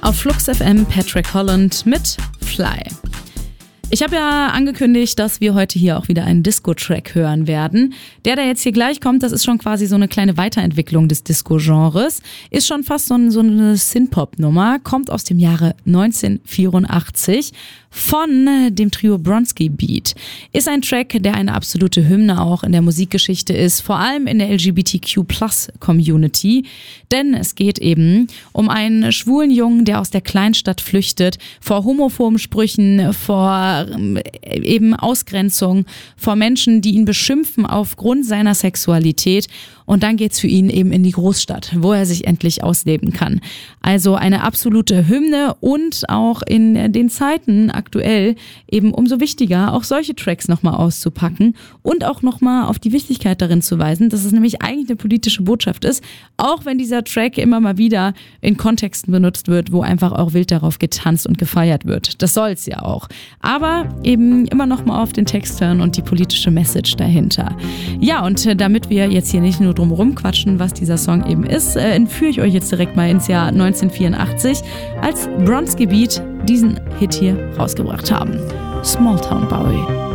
Auf Flux FM Patrick Holland mit Fly. Ich habe ja angekündigt, dass wir heute hier auch wieder einen Disco-Track hören werden. Der jetzt hier gleich kommt, das ist schon quasi so eine kleine Weiterentwicklung des Disco-Genres. Ist schon fast so eine Synth-Pop-Nummer, kommt aus dem Jahre 1984 von dem Trio Bronski Beat. Ist ein Track, der eine absolute Hymne auch in der Musikgeschichte ist, vor allem in der LGBTQ+-Community. Denn es geht eben um einen schwulen Jungen, der aus der Kleinstadt flüchtet, vor homophoben Sprüchen, vor eben Ausgrenzung, vor Menschen, die ihn beschimpfen aufgrund seiner Sexualität. Und dann geht's für ihn eben in die Großstadt, wo er sich endlich ausleben kann. Also eine absolute Hymne und auch in den Zeiten aktuell eben umso wichtiger, auch solche Tracks nochmal auszupacken und auch nochmal auf die Wichtigkeit darin zu weisen, dass es nämlich eigentlich eine politische Botschaft ist, auch wenn dieser Track immer mal wieder in Kontexten benutzt wird, wo einfach auch wild darauf getanzt und gefeiert wird. Das soll's ja auch. Aber eben immer nochmal auf den Text hören und die politische Message dahinter. Ja, und damit wir jetzt hier nicht nur drum rumquatschen, was dieser Song eben ist, entführe ich euch jetzt direkt mal ins Jahr 1984, als Bronski Beat diesen Hit hier rausgebracht haben. Small Town Bowie.